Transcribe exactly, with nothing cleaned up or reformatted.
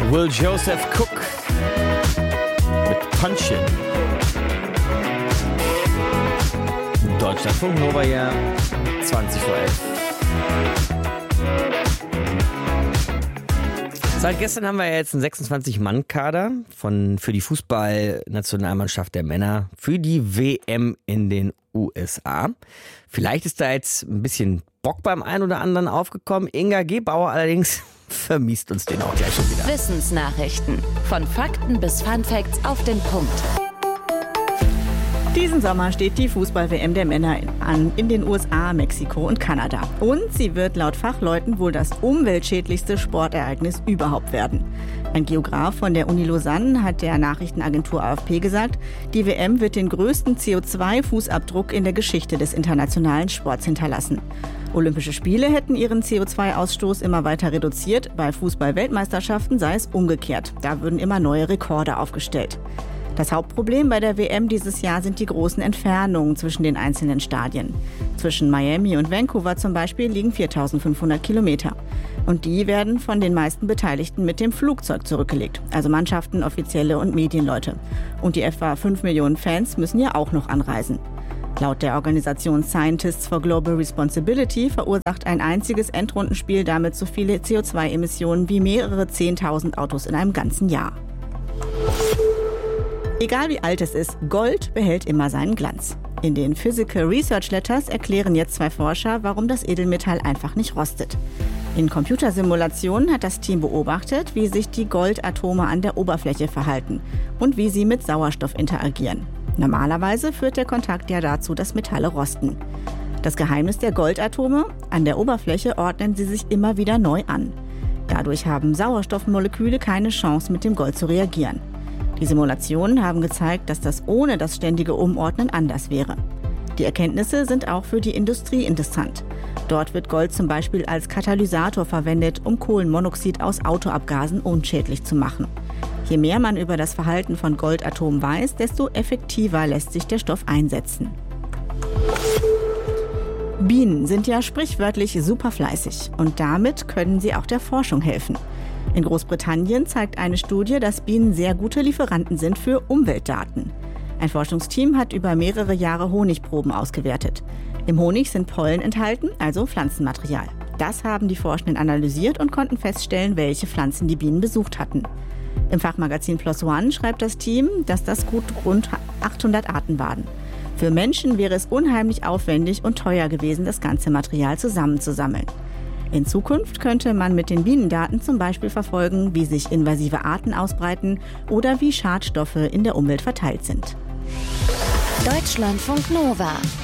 Will Joseph Cook mit Punchin. Deutschlandfunk Nova, ja, zwanzig vor elf. Seit gestern haben wir ja jetzt einen sechsundzwanzig-Mann-Kader von, für die Fußballnationalmannschaft der Männer für die W M in den U S A. Vielleicht ist da jetzt ein bisschen Bock beim einen oder anderen aufgekommen. Inga Gebauer allerdings vermisst uns den auch gleich schon wieder. Wissensnachrichten. Von Fakten bis Funfacts auf den Punkt. Diesen Sommer steht die Fußball-W M der Männer an in den U S A, Mexiko und Kanada. Und sie wird laut Fachleuten wohl das umweltschädlichste Sportereignis überhaupt werden. Ein Geograf von der Uni Lausanne hat der Nachrichtenagentur A F P gesagt, die W M wird den größten C O zwei Fußabdruck in der Geschichte des internationalen Sports hinterlassen. Olympische Spiele hätten ihren C O zwei Ausstoß immer weiter reduziert. Bei Fußball-Weltmeisterschaften sei es umgekehrt. Da würden immer neue Rekorde aufgestellt. Das Hauptproblem bei der W M dieses Jahr sind die großen Entfernungen zwischen den einzelnen Stadien. Zwischen Miami und Vancouver zum Beispiel liegen viertausendfünfhundert Kilometer. Und die werden von den meisten Beteiligten mit dem Flugzeug zurückgelegt. Also Mannschaften, Offizielle und Medienleute. Und die etwa fünf Millionen Fans müssen ja auch noch anreisen. Laut der Organisation Scientists for Global Responsibility verursacht ein einziges Endrundenspiel damit so viele C O zwei Emissionen wie mehrere zehntausend Autos in einem ganzen Jahr. Egal wie alt es ist, Gold behält immer seinen Glanz. In den Physical Research Letters erklären jetzt zwei Forscher, warum das Edelmetall einfach nicht rostet. In Computersimulationen hat das Team beobachtet, wie sich die Goldatome an der Oberfläche verhalten und wie sie mit Sauerstoff interagieren. Normalerweise führt der Kontakt ja dazu, dass Metalle rosten. Das Geheimnis der Goldatome: an der Oberfläche ordnen sie sich immer wieder neu an. Dadurch haben Sauerstoffmoleküle keine Chance, mit dem Gold zu reagieren. Die Simulationen haben gezeigt, dass das ohne das ständige Umordnen anders wäre. Die Erkenntnisse sind auch für die Industrie interessant. Dort wird Gold zum Beispiel als Katalysator verwendet, um Kohlenmonoxid aus Autoabgasen unschädlich zu machen. Je mehr man über das Verhalten von Goldatomen weiß, desto effektiver lässt sich der Stoff einsetzen. Bienen sind ja sprichwörtlich super fleißig und damit können sie auch der Forschung helfen. In Großbritannien zeigt eine Studie, dass Bienen sehr gute Lieferanten sind für Umweltdaten. Ein Forschungsteam hat über mehrere Jahre Honigproben ausgewertet. Im Honig sind Pollen enthalten, also Pflanzenmaterial. Das haben die Forschenden analysiert und konnten feststellen, welche Pflanzen die Bienen besucht hatten. Im Fachmagazin PLOS ONE schreibt das Team, dass das gut rund achthundert Arten waren. Für Menschen wäre es unheimlich aufwendig und teuer gewesen, das ganze Material zusammenzusammeln. In Zukunft könnte man mit den Bienendaten zum Beispiel verfolgen, wie sich invasive Arten ausbreiten oder wie Schadstoffe in der Umwelt verteilt sind. Deutschlandfunk Nova.